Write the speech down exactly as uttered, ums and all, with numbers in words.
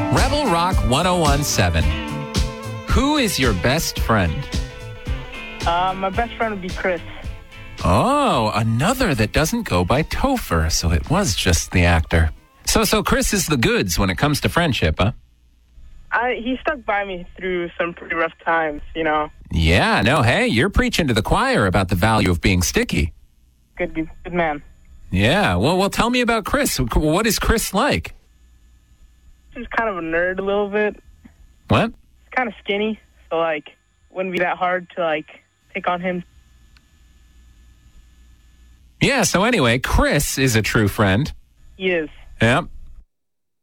Rebel Rock ten seventeen. Who is your best friend? Uh, my best friend would be Chris. Oh, another that doesn't go by Topher, so it was just the actor. So, so Chris is the goods when it comes to friendship, huh? I, he stuck by me through some pretty rough times, you know. Yeah, no, hey, you're preaching to the choir about the value of being sticky. Good, good, good man. Yeah, well, well, tell me about Chris. What is Chris like? He's kind of a nerd a little bit. What? He's kind of skinny, so, like, wouldn't be that hard to, like, pick on him. Yeah, so anyway, Chris is a true friend. He is. Yep.